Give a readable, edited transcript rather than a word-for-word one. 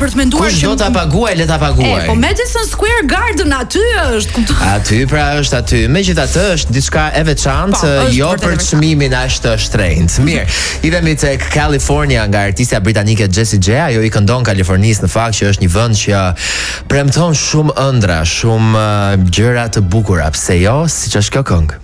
për të menduar Kush do ta paguaj, le ta paguaj. Po Madison Square Garden aty është, kupton? Aty pra është aty. Megjithatë është diçka e veçantë, jo për çmimin as të shtrenjtë. Mirë, idhemi tek California nga artistja britanike Jessie J. Ajo i këndon Kalifornisë, në fakt që është një vend që premton shumë ëndra, shumë gjëra të bukura, pse jo, siç është kjo këngë.